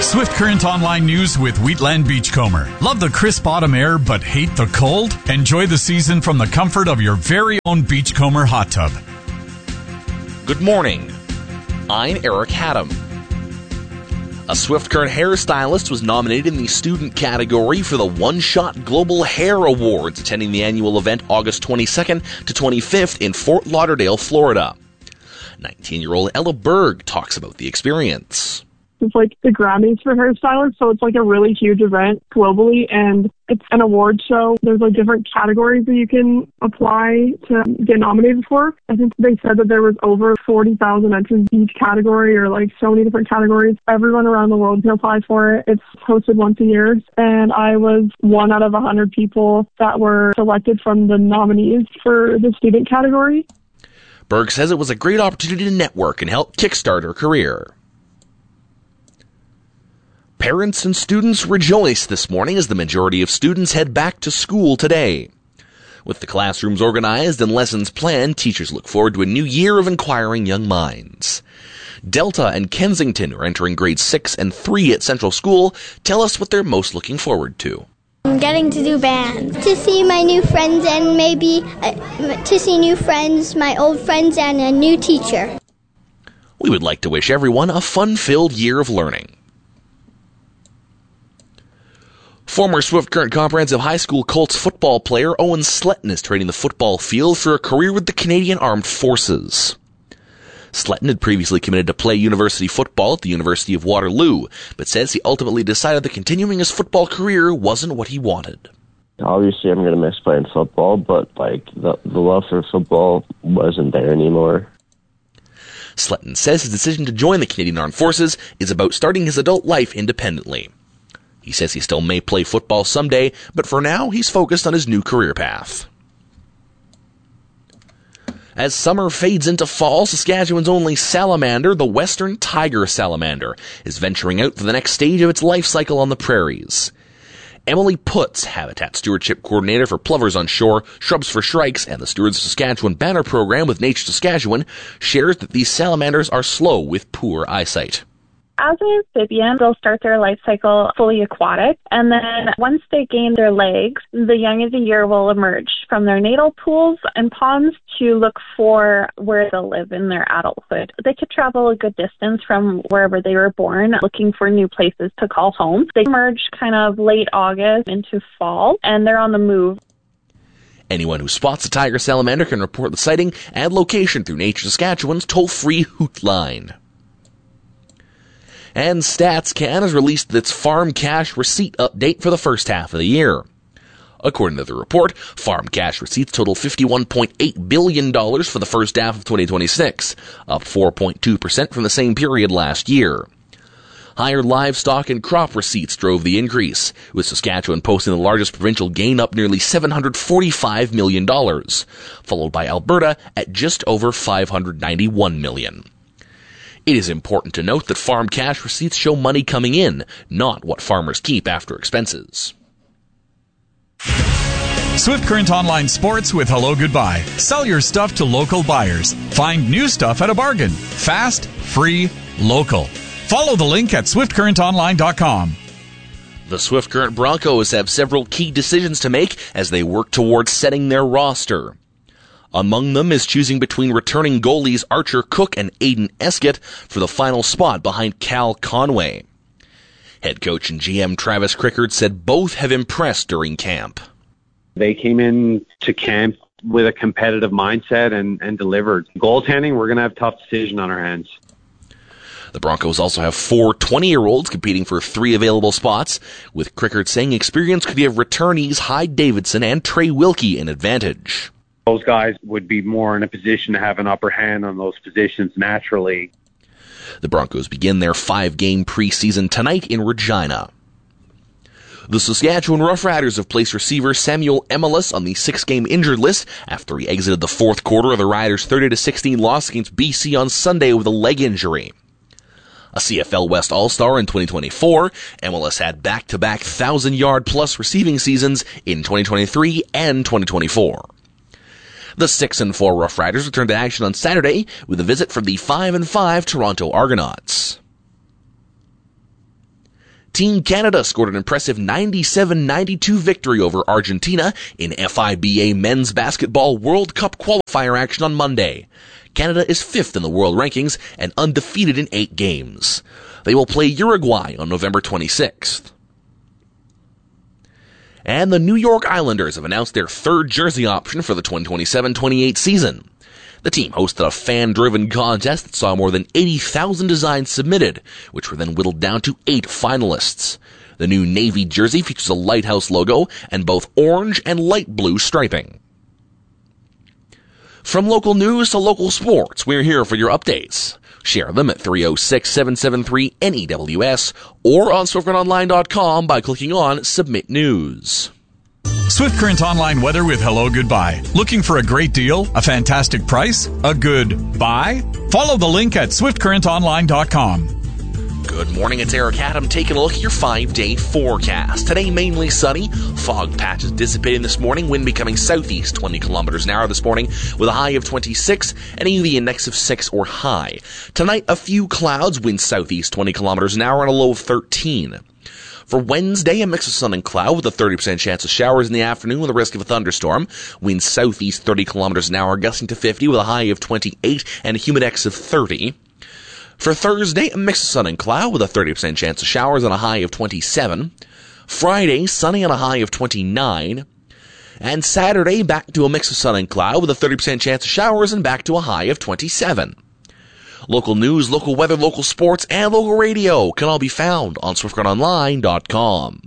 Swift Current Online News with Wheatland Beachcomber. Love the crisp autumn air but hate the cold? Enjoy the season from the comfort of your very own Beachcomber hot tub. Good morning. I'm Eric Haddam. A Swift Current hairstylist was nominated in the student category for the One Shot Global Hair Awards, attending the annual event August 22nd to 25th in Fort Lauderdale, Florida. 19-year-old Ella Berg talks about the experience. It's like the Grammys for hairstylists, so it's like a really huge event globally, and it's an award show. There's like different categories that you can apply to get nominated for. I think they said that there was over 40,000 entrants each category, or like so many different categories. Everyone around the world can apply for it. It's hosted once a year, and I was one out of 100 people that were selected from the nominees for the student category. Berg says it was a great opportunity to network and help kickstart her career. Parents and students rejoice this morning as the majority of students head back to school today. With the classrooms organized and lessons planned, teachers look forward to a new year of inquiring young minds. Delta and Kensington, are entering grades 6 and 3 at Central School, tell us what they're most looking forward to. I'm getting to do band. To see my new friends and maybe to see new friends, my old friends, and a new teacher. We would like to wish everyone a fun-filled year of learning. Former Swift Current Comprehensive High School Colts football player Owen Sletton is trading the football field for a career with the Canadian Armed Forces. Sletton had previously committed to play university football at the University of Waterloo, but says he ultimately decided that continuing his football career wasn't what he wanted. Obviously, I'm going to miss playing football, but the love for football wasn't there anymore. Sletton says his decision to join the Canadian Armed Forces is about starting his adult life independently. He says he still may play football someday, but for now, he's focused on his new career path. As summer fades into fall, Saskatchewan's only salamander, the western tiger salamander, is venturing out for the next stage of its life cycle on the prairies. Emily Putz, Habitat Stewardship Coordinator for Plovers on Shore, Shrubs for Shrikes, and the Stewards of Saskatchewan banner program with Nature Saskatchewan, shares that these salamanders are slow with poor eyesight. As an amphibian, they'll start their life cycle fully aquatic, and then once they gain their legs, the young of the year will emerge from their natal pools and ponds to look for where they'll live in their adulthood. They could travel a good distance from wherever they were born, looking for new places to call home. They emerge kind of late August into fall, and they're on the move. Anyone who spots a tiger salamander can report the sighting and location through Nature Saskatchewan's toll-free hoot line. And StatsCan has released its farm cash receipt update for the first half of the year. According to the report, farm cash receipts total $51.8 billion for the first half of 2026, up 4.2% from the same period last year. Higher livestock and crop receipts drove the increase, with Saskatchewan posting the largest provincial gain, up nearly $745 million, followed by Alberta at just over $591 million. It is important to note that farm cash receipts show money coming in, not what farmers keep after expenses. Swift Current Online Sports with Hello Goodbye. Sell your stuff to local buyers. Find new stuff at a bargain. Fast, free, local. Follow the link at swiftcurrentonline.com. The Swift Current Broncos have several key decisions to make as they work towards setting their roster. Among them is choosing between returning goalies Archer Cook and Aiden Eskett for the final spot behind Cal Conway. Head coach and GM Travis Crickard said both have impressed during camp. They came in to camp with a competitive mindset and delivered. Goaltending, we're going to have a tough decision on our hands. The Broncos also have 4 20-year-olds competing for 3 available spots, with Crickard saying experience could give returnees Hyde Davidson and Trey Wilkie an advantage. Those guys would be more in a position to have an upper hand on those positions naturally. The Broncos begin their 5-game preseason tonight in Regina. The Saskatchewan Roughriders have placed receiver Samuel Emilus on the 6-game injured list after he exited the fourth quarter of the Riders' 30-16 loss against BC on Sunday with a leg injury. A CFL West All-Star in 2024, Emilus had back-to-back 1,000-yard-plus receiving seasons in 2023 and 2024. The 6-4 Roughriders return to action on Saturday with a visit from the 5-5 Toronto Argonauts. Team Canada scored an impressive 97-92 victory over Argentina in FIBA Men's Basketball World Cup qualifier action on Monday. Canada is 5th in the world rankings and undefeated in 8 games. They will play Uruguay on November 26th. And the New York Islanders have announced their 3rd jersey option for the 2027-28 season. The team hosted a fan-driven contest that saw more than 80,000 designs submitted, which were then whittled down to 8 finalists. The new navy jersey features a lighthouse logo and both orange and light blue striping. From local news to local sports, we're here for your updates. Share them at 306-773-NEWS or on SwiftCurrentOnline.com by clicking on Submit News. Swift Current Online weather with Hello Goodbye. Looking for a great deal? A fantastic price? A good buy? Follow the link at SwiftCurrentOnline.com. Good morning, it's Eric Adam taking a look at your 5-day forecast. Today, mainly sunny. Fog patches dissipating this morning. Wind becoming southeast 20 kilometers an hour this morning with a high of 26 and a UV index of 6 or high. Tonight, a few clouds. Wind southeast 20 kilometers an hour and a low of 13. For Wednesday, a mix of sun and cloud with a 30% chance of showers in the afternoon with a risk of a thunderstorm. Wind southeast 30 kilometers an hour, gusting to 50 with a high of 28 and a humidex of 30. For Thursday, a mix of sun and cloud with a 30% chance of showers and a high of 27. Friday, sunny and a high of 29. And Saturday, back to a mix of sun and cloud with a 30% chance of showers and back to a high of 27. Local news, local weather, local sports, and local radio can all be found on SwiftCurrentOnline.com.